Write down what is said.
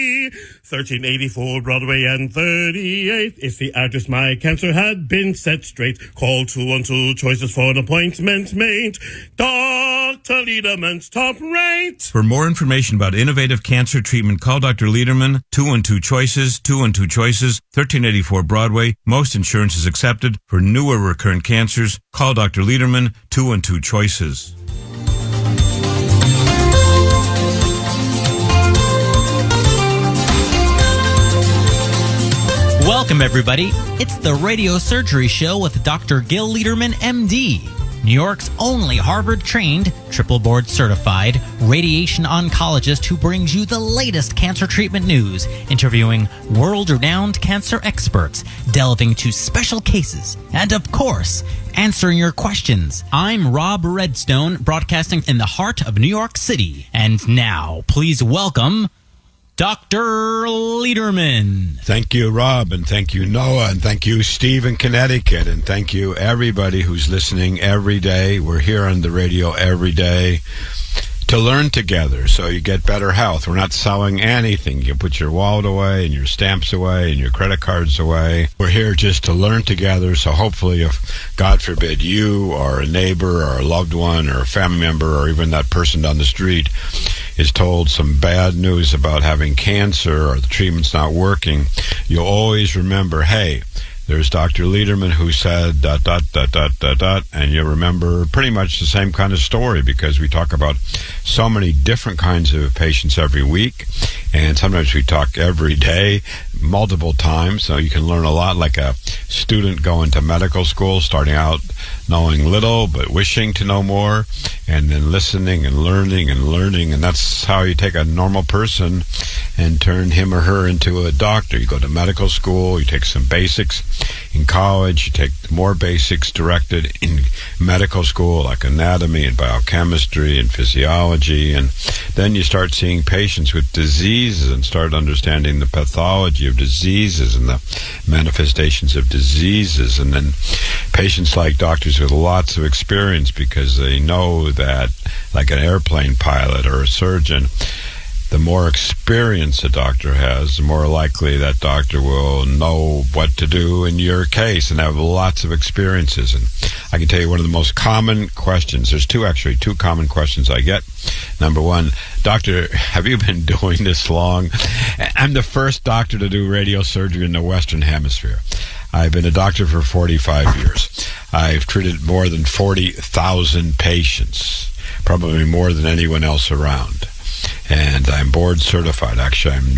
1384 Broadway and 38th. If the address my cancer had been set straight, call 212 Choices for an appointment made. Dr. Lederman's top rate. For more information about innovative cancer treatment, call Dr. Lederman, 212 Choices, 212 Choices, 1384 Broadway. Most insurance is accepted. For newer recurrent cancers, call Dr. Lederman, 212 Choices. Welcome, everybody. It's the Radio Surgery Show with Dr. Gil Lederman, MD, New York's only Harvard-trained, triple-board certified radiation oncologist who brings you the latest cancer treatment news, interviewing world-renowned cancer experts, delving into special cases, and, of course, answering your questions. I'm Rob Redstone, broadcasting in the heart of New York City. And now, please welcome Dr. Lederman. Thank you, Rob, and thank you, Noah, and thank you, Steve in Connecticut, and thank you, everybody who's listening every day. We're here on the radio every day to learn together so you get better health. We're not selling anything. You put your wallet away and your stamps away and your credit cards away. We're here just to learn together, so hopefully if, God forbid, you or a neighbor or a loved one or a family member or even that person down the street is told some bad news about having cancer or the treatment's not working, you'll always remember, hey, there's Dr. Lederman who said ... and you remember pretty much the same kind of story because we talk about so many different kinds of patients every week, and sometimes we talk every day, multiple times, so you can learn a lot, like a student going to medical school, starting out knowing little but wishing to know more, and then listening and learning, and that's how you take a normal person and turn him or her into a doctor. You go to medical school, you take some basics in college, you take more basics directed in medical school, like anatomy and biochemistry and physiology, and then you start seeing patients with diseases and start understanding the pathology of diseases and the manifestations of diseases, and then patients like doctors with lots of experience because they know that, like an airplane pilot or a surgeon, the more experience a doctor has, the more likely that doctor will know what to do in your case and have lots of experiences. And I can tell you one of the most common questions, there's two common questions I get. Number one, doctor, have you been doing this long? I'm the first doctor to do radio surgery in the Western Hemisphere. I've been a doctor for 45 years. I've treated more than 40,000 patients, probably more than anyone else around. And I'm board certified. Actually, I'm